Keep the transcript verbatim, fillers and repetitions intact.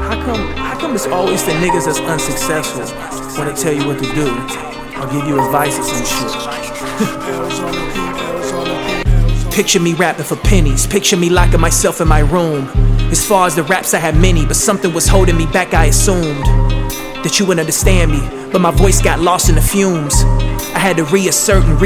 how come, how come it's always the niggas that's unsuccessful when they tell you what to do or give you advice or some shit? Picture me rapping for pennies, picture me locking myself in my room. As far as the raps, I had many, but something was holding me back. I assumed that you would understand me, but my voice got lost in the fumes. I had to reassert and re